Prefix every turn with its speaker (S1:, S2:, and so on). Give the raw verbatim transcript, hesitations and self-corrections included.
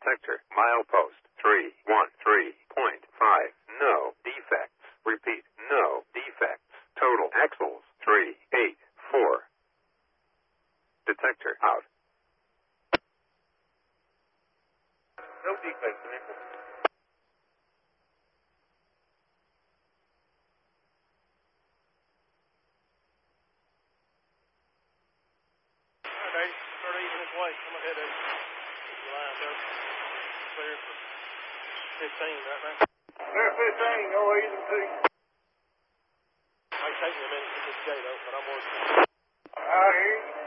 S1: Detector, milepost, three one three point five. No defects. Repeat, no defects. Total axles, three eight four. Detector, out.
S2: No defects, vehicle. All right, start easing his way. Come ahead, Eddie. Keep your lines up. Clear for fifteen right now. Clear fifteen, go easy two. Might take me a minute to get this gate open, but I'm working. I hear you.